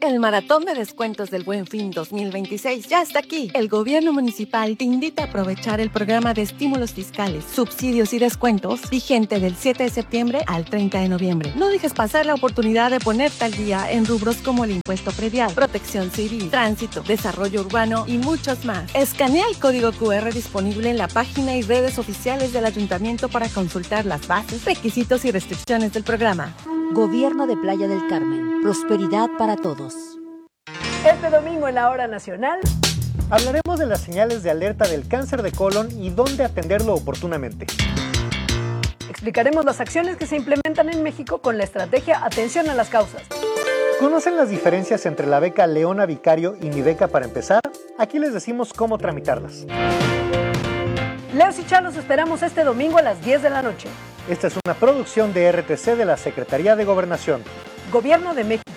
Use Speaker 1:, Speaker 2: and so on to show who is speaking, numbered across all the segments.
Speaker 1: El maratón de descuentos del Buen Fin 2026 ya está aquí. El gobierno municipal te invita a aprovechar el programa de estímulos fiscales, subsidios y descuentos vigente del 7 de septiembre al 30 de noviembre. No dejes pasar la oportunidad de ponerte al día en rubros como el impuesto predial, protección civil, tránsito, desarrollo urbano y muchos más. Escanea el código QR disponible en la página y redes oficiales del ayuntamiento para consultar las bases, requisitos y restricciones del programa.
Speaker 2: Gobierno de Playa del Carmen. Prosperidad para todos.
Speaker 3: Este domingo en la Hora Nacional
Speaker 4: hablaremos de las señales de alerta del cáncer de colon y dónde atenderlo oportunamente.
Speaker 3: Explicaremos las acciones que se implementan en México con la estrategia Atención a las Causas.
Speaker 4: ¿Conocen las diferencias entre la beca Leona Vicario y Mi Beca para Empezar? Aquí les decimos cómo tramitarlas.
Speaker 3: Leos y Chalos esperamos este domingo a las 10 de la noche.
Speaker 4: Esta es una producción de RTC de la Secretaría de Gobernación.
Speaker 3: Gobierno de México.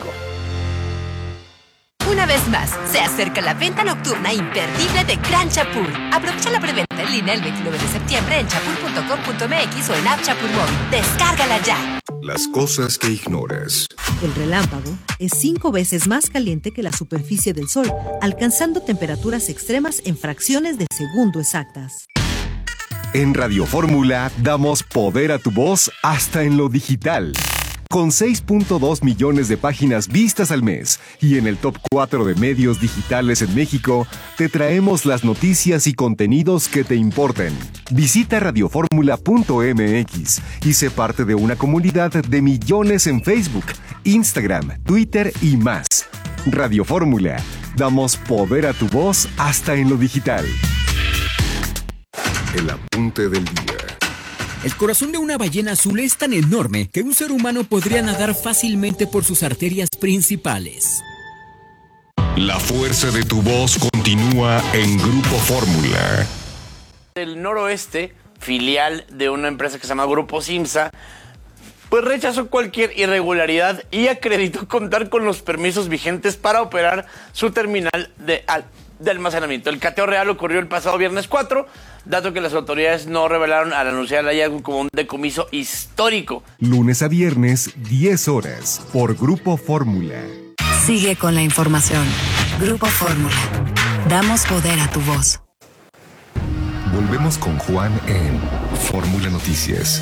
Speaker 5: Una vez más, se acerca la venta nocturna imperdible de Gran Chapur. Aprovecha la preventa en línea el 29 de septiembre en chapur.com.mx o en App Chapur Móvil. ¡Descárgala ya!
Speaker 6: Las cosas que ignoras.
Speaker 7: El relámpago es 5 veces más caliente que la superficie del Sol, alcanzando temperaturas extremas en fracciones de segundo exactas.
Speaker 6: En Radio Fórmula damos poder a tu voz hasta en lo digital. Con 6.2 millones de páginas vistas al mes y en el top 4 de medios digitales en México, te traemos las noticias y contenidos que te importen. Visita radioformula.mx y sé parte de una comunidad de millones en Facebook, Instagram, Twitter y más. Radio Fórmula, damos poder a tu voz hasta en lo digital. El apunte del día.
Speaker 8: El corazón de una ballena azul es tan enorme que un ser humano podría nadar fácilmente por sus arterias principales.
Speaker 6: La fuerza de tu voz continúa en Grupo Fórmula.
Speaker 9: El Noroeste, filial de una empresa que se llama Grupo Simsa, pues rechazó cualquier irregularidad y acreditó contar con los permisos vigentes para operar su terminal de almacenamiento. El cateo real ocurrió el pasado viernes 4, dato que las autoridades no revelaron al anunciar el hallazgo como un decomiso histórico.
Speaker 6: Lunes a viernes, 10 horas, por Grupo Fórmula.
Speaker 5: Sigue con la información. Grupo Fórmula. Damos poder a tu voz.
Speaker 6: Volvemos con Juan en Fórmula Noticias.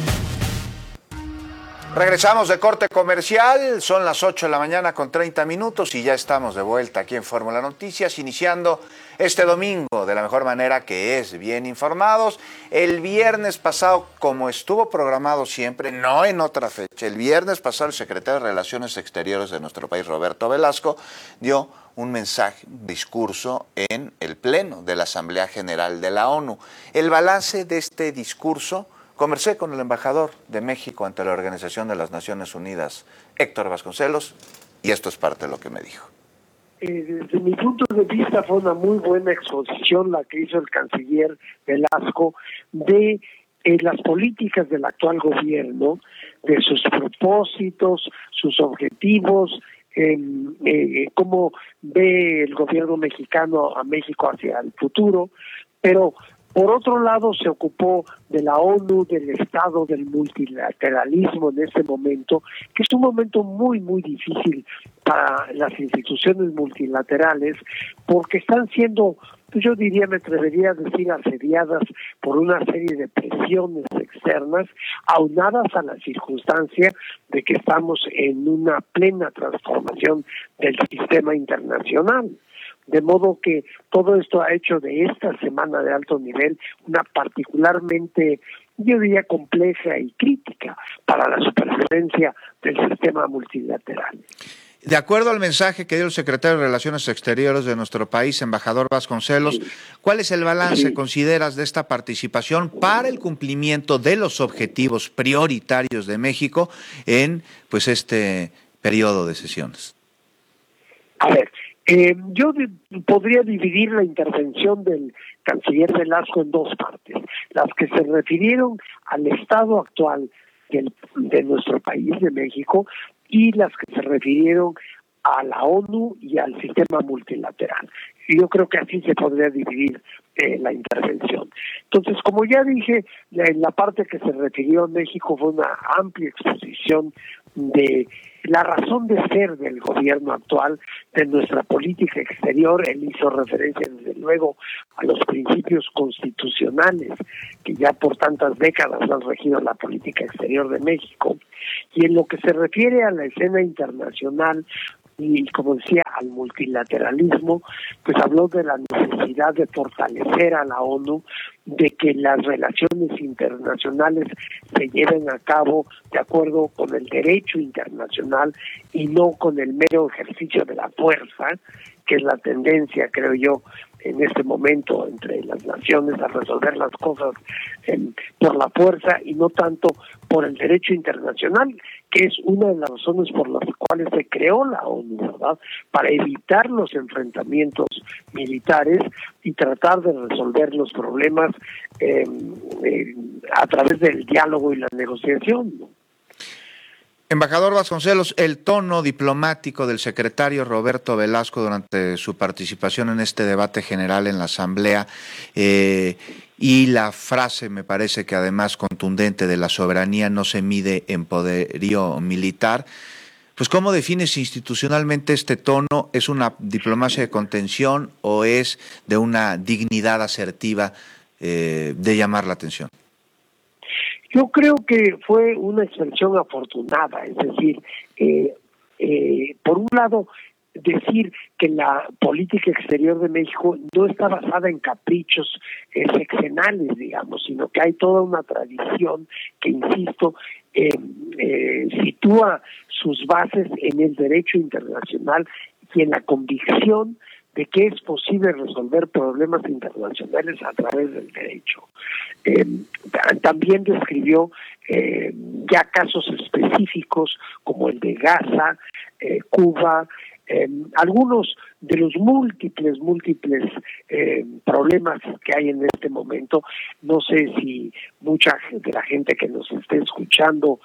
Speaker 10: Regresamos de corte comercial, son las 8 de la mañana con 30 minutos y ya estamos de vuelta aquí en Fórmula Noticias, iniciando este domingo de la mejor manera, que es bien informados. El viernes pasado, como estuvo programado siempre, no en otra fecha, el viernes pasado el secretario de Relaciones Exteriores de nuestro país, Roberto Velasco, dio un mensaje, un discurso en el Pleno de la Asamblea General de la ONU. El balance de este discurso: conversé con el embajador de México ante la Organización de las Naciones Unidas, Héctor Vasconcelos, y esto es parte de lo que me dijo.
Speaker 11: Desde mi punto de vista fue una muy buena exposición la que hizo el canciller Velasco de las políticas del actual gobierno, de sus propósitos, sus objetivos, cómo ve el gobierno mexicano a México hacia el futuro, pero por otro lado se ocupó de la ONU, del Estado, del multilateralismo en este momento, que es un momento muy, muy difícil para las instituciones multilaterales, porque están siendo, yo diría, me atrevería a decir, asediadas por una serie de presiones externas, aunadas a la circunstancia de que estamos en una plena transformación del sistema internacional. De modo que todo esto ha hecho de esta semana de alto nivel una particularmente, yo diría, compleja y crítica para la supervivencia del sistema multilateral.
Speaker 10: De acuerdo al mensaje que dio el secretario de Relaciones Exteriores de nuestro país, embajador Vasconcelos, sí, ¿cuál es el balance, consideras, de esta participación para el cumplimiento de los objetivos prioritarios de México en este periodo de sesiones?
Speaker 11: A ver, yo podría dividir la intervención del canciller Velasco en dos partes: las que se refirieron al estado actual de nuestro país, de México, y las que se refirieron a la ONU y al sistema multilateral. Y yo creo que así se podría dividir la intervención. Entonces, como ya dije, en la parte que se refirió a México fue una amplia exposición de la razón de ser del gobierno actual, de nuestra política exterior. Él hizo referencia, desde luego, a los principios constitucionales que ya por tantas décadas han regido la política exterior de México. Y en lo que se refiere a la escena internacional, y como decía, al multilateralismo, pues habló de la necesidad de fortalecer a la ONU, de que las relaciones internacionales se lleven a cabo de acuerdo con el derecho internacional y no con el mero ejercicio de la fuerza, que es la tendencia, creo yo, en este momento entre las naciones a resolver las cosas por la fuerza y no tanto por el derecho internacional, que es una de las razones por las cuales se creó la ONU, ¿verdad? Para evitar los enfrentamientos militares y tratar de resolver los problemas a través del diálogo y la negociación, ¿no?
Speaker 10: Embajador Vasconcelos, el tono diplomático del secretario Roberto Velasco durante su participación en este debate general en la Asamblea y la frase, me parece que además contundente, de la soberanía no se mide en poderío militar, pues ¿cómo defines institucionalmente este tono? ¿Es una diplomacia de contención o es de una dignidad asertiva de llamar la atención?
Speaker 11: Yo creo que fue una expresión afortunada, es decir, por un lado, decir que la política exterior de México no está basada en caprichos sexenales, digamos, sino que hay toda una tradición que, insisto, sitúa sus bases en el derecho internacional y en la convicción de que es posible resolver problemas internacionales a través del derecho. También describió ya casos específicos como el de Gaza, Cuba, algunos de los múltiples problemas que hay en este momento. No sé si mucha de la gente que nos esté escuchando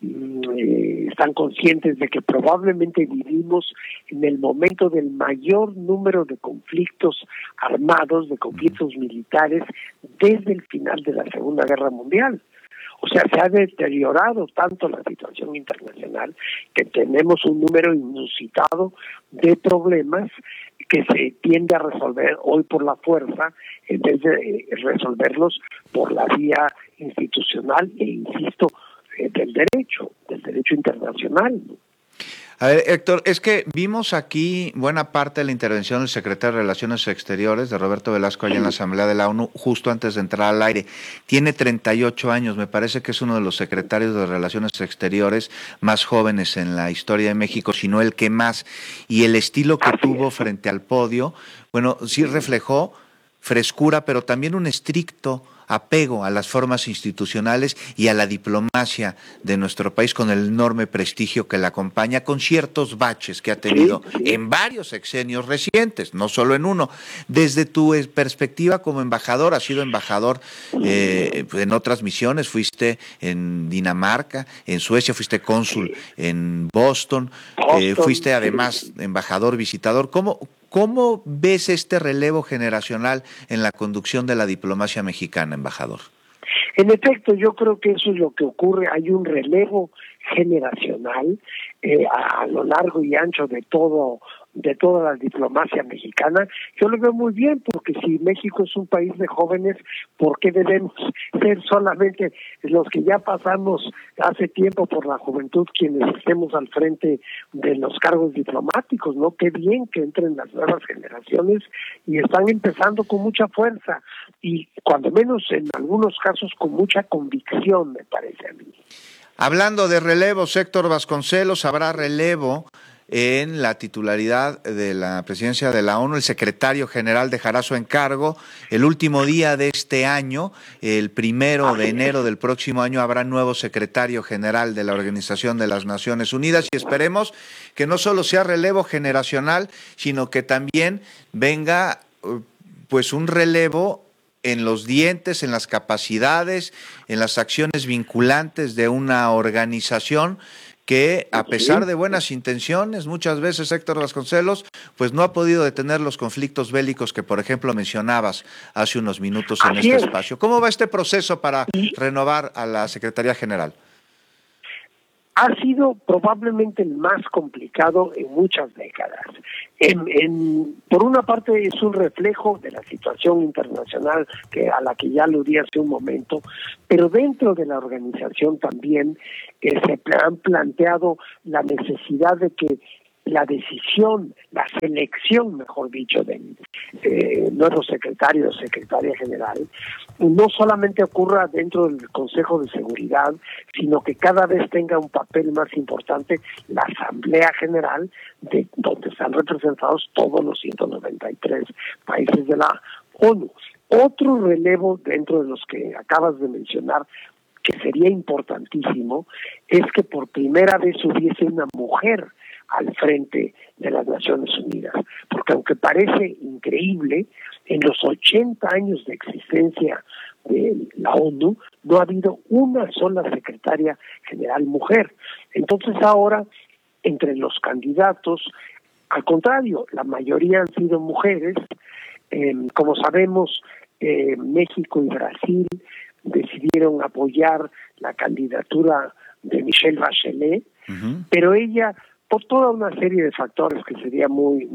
Speaker 11: están conscientes de que probablemente vivimos en el momento del mayor número de conflictos armados, de conflictos militares, desde el final de la Segunda Guerra Mundial. O sea, se ha deteriorado tanto la situación internacional que tenemos un número inusitado de problemas que se tiende a resolver hoy por la fuerza en vez de resolverlos por la vía institucional e, insisto, del derecho internacional, ¿no?
Speaker 10: A ver, Héctor, es que vimos aquí buena parte de la intervención del secretario de Relaciones Exteriores, de Roberto Velasco, allá en la Asamblea de la ONU, justo antes de entrar al aire. Tiene 38 años, me parece que es uno de los secretarios de Relaciones Exteriores más jóvenes en la historia de México, si no el que más. Y el estilo que tuvo frente al podio, bueno, sí reflejó frescura, pero también un estricto apego a las formas institucionales y a la diplomacia de nuestro país, con el enorme prestigio que la acompaña, con ciertos baches que ha tenido en varios sexenios recientes, no solo en uno. Desde tu perspectiva como embajador, has sido embajador en otras misiones, fuiste en Dinamarca, en Suecia, fuiste cónsul en Boston, fuiste además embajador visitador. ¿Cómo ves este relevo generacional en la conducción de la diplomacia mexicana, embajador?
Speaker 11: En efecto, yo creo que eso es lo que ocurre. Hay un relevo generacional a lo largo y ancho de toda la diplomacia mexicana. Yo lo veo muy bien, porque si México es un país de jóvenes, ¿por qué debemos ser solamente los que ya pasamos hace tiempo por la juventud quienes estemos al frente de los cargos diplomáticos, ¿no? Qué bien que entren las nuevas generaciones y están empezando con mucha fuerza y cuando menos en algunos casos con mucha convicción, me parece a mí.
Speaker 10: Hablando de relevos, Héctor Vasconcelos, habrá relevo en la titularidad de la presidencia de la ONU. El secretario general dejará su encargo el último día de este año. El 1 de enero del próximo año habrá nuevo secretario general de la Organización de las Naciones Unidas y esperemos que no solo sea relevo generacional, sino que también venga pues un relevo en los dientes, en las capacidades, en las acciones vinculantes de una organización que, a pesar de buenas intenciones, muchas veces, Héctor Vasconcelos, pues no ha podido detener los conflictos bélicos que, por ejemplo, mencionabas hace unos minutos en este espacio. ¿Cómo va este proceso para renovar a la Secretaría General?
Speaker 11: ha sido probablemente el más complicado en muchas décadas. Por una parte es un reflejo de la situación internacional a la que ya aludí hace un momento, pero dentro de la organización también se han planteado la necesidad de que la decisión, la selección, mejor dicho, del nuevo secretario o secretaria general, no solamente ocurra dentro del Consejo de Seguridad, sino que cada vez tenga un papel más importante la Asamblea General, de donde están representados todos los 193 países de la ONU. Otro relevo dentro de los que acabas de mencionar, que sería importantísimo, es que por primera vez hubiese una mujer al frente de las Naciones Unidas, porque aunque parece increíble, en los 80 años de existencia de la ONU no ha habido una sola secretaria general mujer. Entonces ahora, entre los candidatos, al contrario, la mayoría han sido mujeres. Como sabemos, México y Brasil decidieron apoyar la candidatura de Michelle Bachelet, pero ella, por toda una serie de factores que sería muy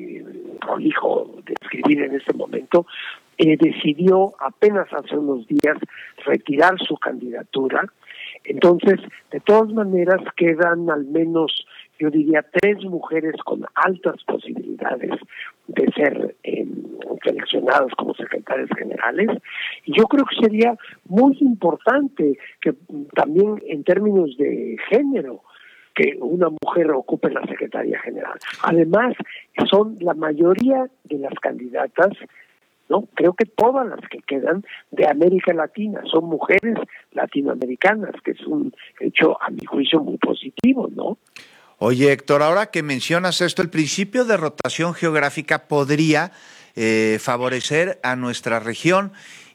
Speaker 11: prolijo describir en este momento, decidió apenas hace unos días retirar su candidatura. Entonces, de todas maneras, quedan al menos, yo diría, 3 mujeres con altas posibilidades de ser seleccionadas como secretarias generales. Y yo creo que sería muy importante que también en términos de género, que una mujer ocupe la Secretaría General. Además, son la mayoría de las candidatas, ¿no? Creo que todas las que quedan de América Latina son mujeres latinoamericanas, que es un hecho, a mi juicio, muy positivo, ¿no?
Speaker 10: Oye, Héctor, ahora que mencionas esto, el principio de rotación geográfica podría favorecer a nuestra región.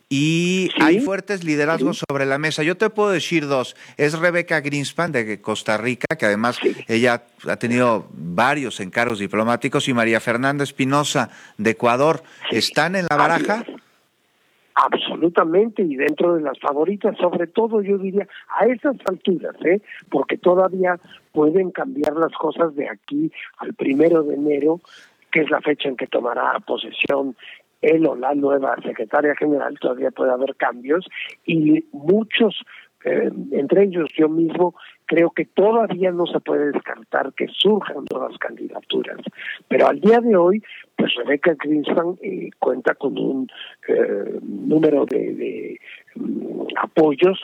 Speaker 10: Y ¿sí? Hay fuertes liderazgos sobre la mesa. Yo te puedo decir 2. Es Rebeca Greenspan de Costa Rica, que además ella ha tenido varios encargos diplomáticos, y María Fernanda Espinosa de Ecuador. ¿Están en la baraja?
Speaker 11: Absolutamente, y dentro de las favoritas, sobre todo yo diría a esas alturas, porque todavía pueden cambiar las cosas de aquí al 1 de enero, que es la fecha en que tomará posesión él o la nueva secretaria general. Todavía puede haber cambios, y muchos, entre ellos yo mismo, creo que todavía no se puede descartar que surjan nuevas candidaturas. Pero al día de hoy, pues Rebeca Greenspan cuenta con un número de apoyos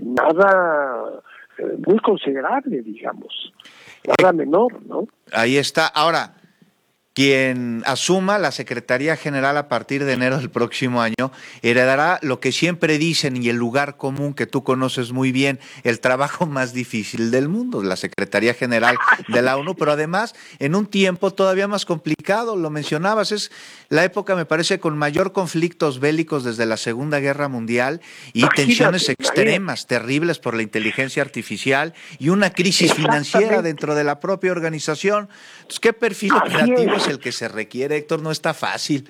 Speaker 11: nada muy considerable, digamos, nada menor, ¿no?
Speaker 10: Ahí está. Ahora, quien asuma la Secretaría General a partir de enero del próximo año heredará lo que siempre dicen, y el lugar común que tú conoces muy bien, el trabajo más difícil del mundo, la Secretaría General de la ONU, pero además en un tiempo todavía más complicado. Lo mencionabas, es la época, me parece, con mayor conflictos bélicos desde la Segunda Guerra Mundial, y tensiones extremas, terribles por la inteligencia artificial, y una crisis financiera dentro de la propia organización. Entonces, ¿qué perfil operativo es el que se requiere, Héctor? No está fácil.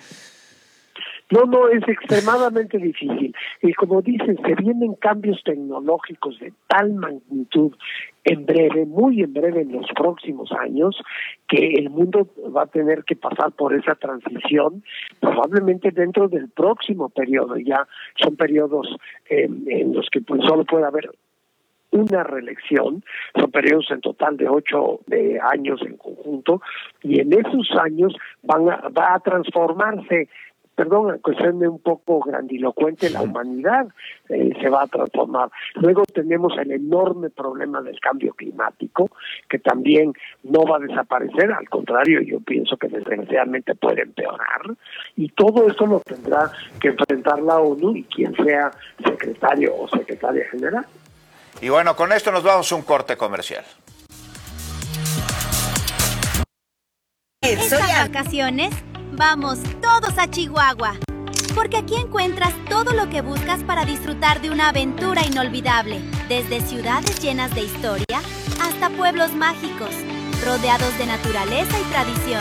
Speaker 11: No, es extremadamente difícil. Y como dices, se vienen cambios tecnológicos de tal magnitud en breve, muy en breve, en los próximos años, que el mundo va a tener que pasar por esa transición, probablemente dentro del próximo periodo. Ya son periodos en los que pues solo puede haber una reelección, son periodos en total de 8 años en conjunto, y en esos años va a transformarse, perdón, aunque suene un poco grandilocuente, la humanidad se va a transformar. Luego tenemos el enorme problema del cambio climático, que también no va a desaparecer, al contrario, yo pienso que desgraciadamente puede empeorar, y todo esto lo tendrá que enfrentar la ONU y quien sea secretario o secretaria general.
Speaker 10: Y bueno, con esto nos vamos a un corte comercial.
Speaker 12: Estas vacaciones, vamos todos a Chihuahua, porque aquí encuentras todo lo que buscas para disfrutar de una aventura inolvidable, desde ciudades llenas de historia hasta pueblos mágicos, rodeados de naturaleza y tradición.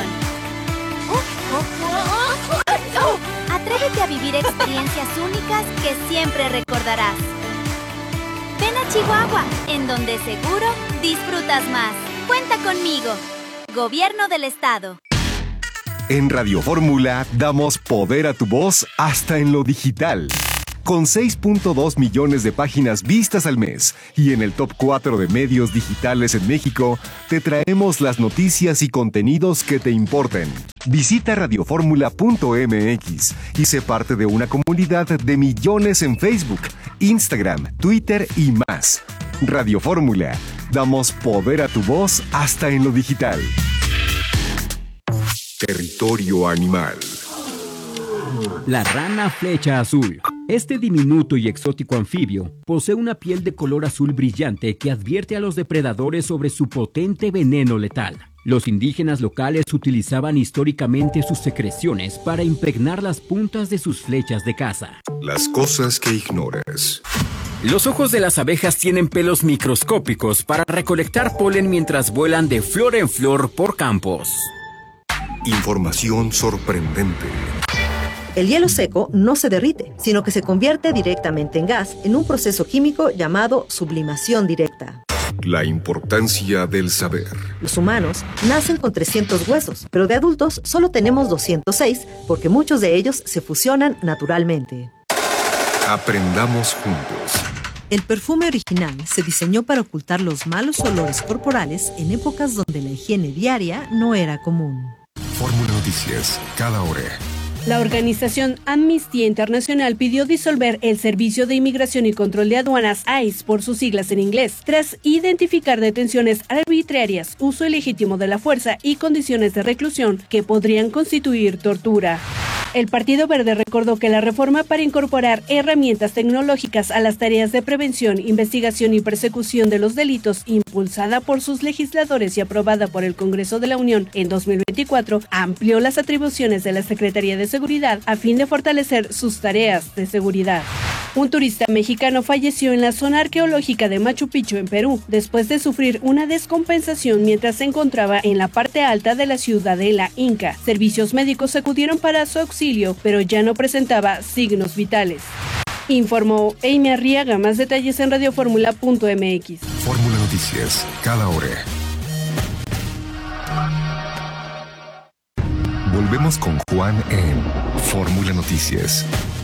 Speaker 12: Atrévete a vivir experiencias únicas que siempre recordarás. Ven a a Chihuahua, en donde seguro disfrutas más. Cuenta conmigo. Gobierno del Estado.
Speaker 6: En Radio Fórmula damos poder a tu voz hasta en lo digital. Con 6.2 millones de páginas vistas al mes y en el top 4 de medios digitales en México, te traemos las noticias y contenidos que te importen. Visita radioformula.mx y sé parte de una comunidad de millones en Facebook, Instagram, Twitter y más. Radio Fórmula, damos poder a tu voz hasta en lo digital. Territorio animal.
Speaker 8: La rana flecha azul. Este diminuto y exótico anfibio posee una piel de color azul brillante que advierte a los depredadores sobre su potente veneno letal. Los indígenas locales utilizaban históricamente sus secreciones para impregnar las puntas de sus flechas de caza.
Speaker 6: Las cosas que ignoras.
Speaker 8: Los ojos de las abejas tienen pelos microscópicos para recolectar polen mientras vuelan de flor en flor por campos.
Speaker 6: Información sorprendente.
Speaker 7: El hielo seco no se derrite, sino que se convierte directamente en gas en un proceso químico llamado sublimación directa.
Speaker 6: La importancia del saber.
Speaker 7: Los humanos nacen con 300 huesos, pero de adultos solo tenemos 206 porque muchos de ellos se fusionan naturalmente.
Speaker 6: Aprendamos juntos.
Speaker 7: El perfume original se diseñó para ocultar los malos olores corporales en épocas donde la higiene diaria no era común.
Speaker 6: Fórmula Noticias, cada hora.
Speaker 13: La organización Amnistía Internacional pidió disolver el Servicio de Inmigración y Control de Aduanas, ICE, por sus siglas en inglés, tras identificar detenciones arbitrarias, uso ilegítimo de la fuerza y condiciones de reclusión que podrían constituir tortura. El Partido Verde recordó que la reforma para incorporar herramientas tecnológicas a las tareas de prevención, investigación y persecución de los delitos, impulsada por sus legisladores y aprobada por el Congreso de la Unión en 2024, amplió las atribuciones de la Secretaría de Seguridad a fin de fortalecer sus tareas de seguridad. Un turista mexicano falleció en la zona arqueológica de Machu Picchu, en Perú, después de sufrir una descompensación mientras se encontraba en la parte alta de la ciudadela inca. Servicios médicos acudieron para su auxilio, pero ya no presentaba signos vitales. Informó Amy Arriaga. Más detalles en radioformula.mx.
Speaker 6: Fórmula Noticias, cada hora. Volvemos con Juan en Fórmula Noticias.